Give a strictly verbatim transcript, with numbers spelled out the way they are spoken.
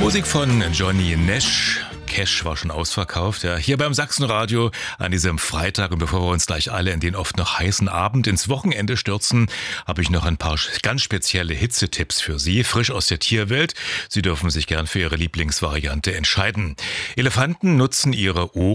Musik von Johnny Nash. Cash war schon ausverkauft, ja. Hier beim Sachsenradio an diesem Freitag. Und bevor wir uns gleich alle in den oft noch heißen Abend ins Wochenende stürzen, habe ich noch ein paar ganz spezielle Hitzetipps für Sie, frisch aus der Tierwelt. Sie dürfen sich gern für Ihre Lieblingsvariante entscheiden. Elefanten nutzen ihre Ohren